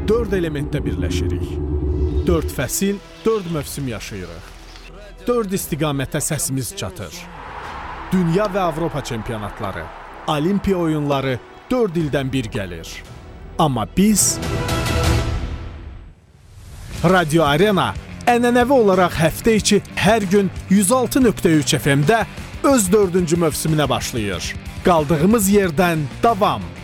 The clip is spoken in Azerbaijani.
4 elementdə birləşirik. 4 fəsil, 4 mövsüm yaşayırıq. 4 istiqamətə səsimiz çatır. Dünya və Avropa çempionatları, Olimpiya oyunları 4 ildən bir gəlir. Amma biz Radio Arena ənənəvi olaraq həftə içi hər gün 106.3 FM-də öz 4-cü mövsümünə başlayır. Qaldığımız yerdən davam.